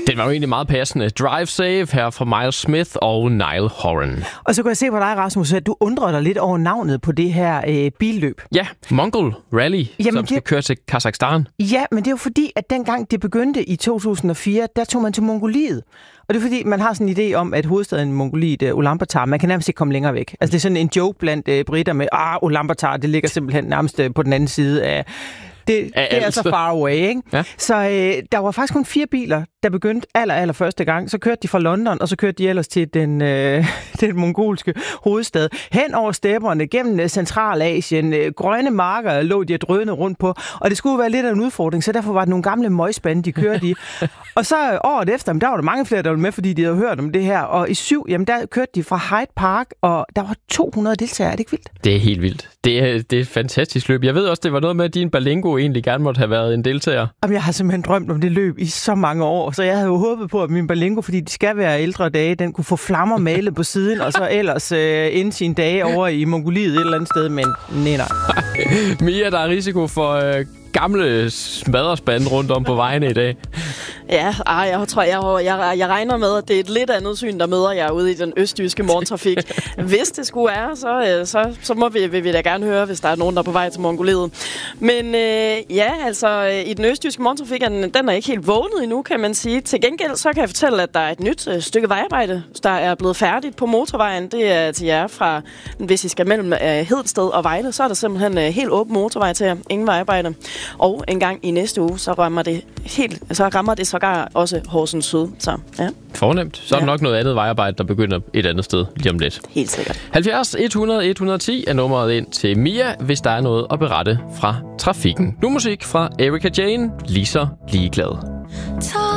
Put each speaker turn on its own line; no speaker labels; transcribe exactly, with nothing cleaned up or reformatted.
Den var jo egentlig meget passende. Drive Safe her fra Miles Smith og Niall Horan.
Og så kan jeg se på dig, Rasmus, at du undrer dig lidt over navnet på det her øh, billøb.
Ja, Mongol Rally, Jamen, som skal det... køre til Kazakhstan.
Ja, men det er jo fordi, at dengang det begyndte i to tusind og fire, der tog man til Mongoliet. Og det er fordi, man har sådan en idé om, at hovedstaden i Mongoliet, uh, Ulaanbaatar, man kan nærmest ikke komme længere væk. Altså det er sådan en joke blandt uh, britter med, ah, Ulaanbaatar, det ligger simpelthen nærmest uh, på den anden side af... Det, det er altså far away, ikke? Ja. Så øh, der var faktisk kun fire biler, der begyndte aller, aller første gang. Så kørte de fra London, og så kørte de ellers til den, øh, den mongolske hovedstad. Hen over stepperne, gennem Centralasien, øh, grønne marker lå de at drøne rundt på. Og det skulle være lidt af en udfordring, så derfor var det nogle gamle møgspande, de kørte i. Og så året efter, der var der mange flere, der var med, fordi de havde hørt om det her. Og i syv, jamen der kørte de fra Hyde Park, og der var to hundrede deltagere. Er det ikke vildt?
Det er helt vildt. Det er, det er et fantastisk løb. Jeg ved også, det var noget med, at din Berlingo egentlig gerne måtte have været en deltager.
Jamen, jeg har simpelthen drømt om det løb i så mange år, så jeg havde jo håbet på, at min Berlingo, fordi de skal være ældre dage, den kunne få flammer malet på siden, og så ellers øh, ende sine dage over i Mongoliet et eller andet sted, men nej, nej.
Mia, der er risiko for øh, gamle smadrespande rundt om på vejene i dag.
Ja, ej, jeg tror, jeg, jeg, jeg regner med, at det er et lidt andet syn, der møder jer ude i den østjyske morgentrafik. Hvis det skulle være, så, så, så må vi, vil vi da gerne høre, hvis der er nogen, der er på vej til Mongoliet. Men øh, ja, altså, i den østjyske morgentrafik, den, den er ikke helt vågnet endnu, kan man sige. Til gengæld, så kan jeg fortælle, at der er et nyt øh, stykke vejarbejde, der er blevet færdigt på motorvejen. Det er til jer fra, hvis I skal mellem øh, Hedensted og Vejle, så er der simpelthen øh, helt åben motorvej til jer. Ingen vejarbejde. Og en gang i næste uge, så rammer det helt, så rammer det sågar også Horsens Syd. Så, ja.
Fornemt. Så er der ja. nok noget andet vejarbejde, der begynder et andet sted lige om lidt.
Helt sikkert.
halvfjerds hundrede et hundrede og ti er nummeret ind til Mia, hvis der er noget at berette fra trafikken. Nu musik fra Erika Jane, Lige så ligeglad.